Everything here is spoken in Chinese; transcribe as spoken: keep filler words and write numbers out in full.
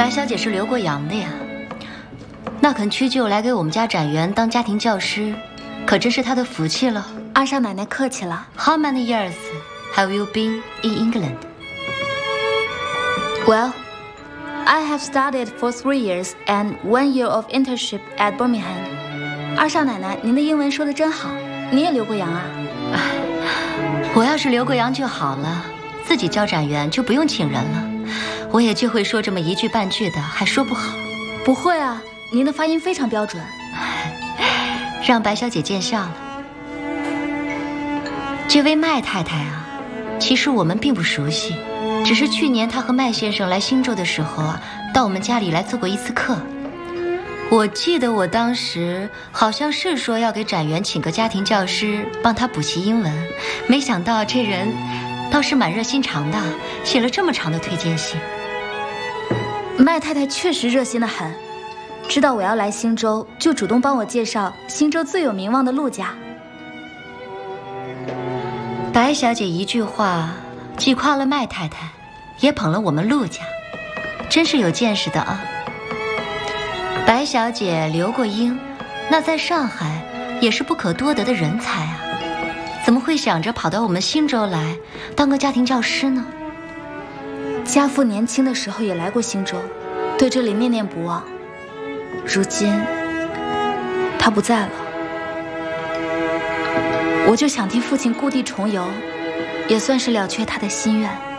白小姐是留过洋的呀，那肯屈就来给我们家展元当家庭教师，可真是她的福气了。 阿少奶奶客气了。 How many years have you been in England? Well, I have studied for three years and one year of internship at Birmingham. 二少奶奶，您的英文说得真好，你也留过洋啊？ 我要是留过洋就好了，自己教展元就不用请人了，我也就会说这么一句半句的，还说不好。 不会啊，您的发音非常标准。 让白小姐见笑了。这位麦太太啊，其实我们并不熟悉，只是去年她和麦先生来新州的时候啊，到我们家里来做过一次客。我记得我当时好像是说要给展元请个家庭教师，帮他补习英文，没想到这人倒是蛮热心肠的，写了这么长的推荐信。 麦太太确实热心得很，知道我要来新州，就主动帮我介绍新州最有名望的陆家。 白小姐一句话，既夸了麦太太，也捧了我们陆家，真是有见识的啊。白小姐留过英，那在上海也是不可多得的人才啊，怎么会想着跑到我们新州来当个家庭教师呢？ 家父年轻的时候也来过新州，对这里念念不忘。如今他不在了，我就想替父亲故地重游，也算是了却他的心愿。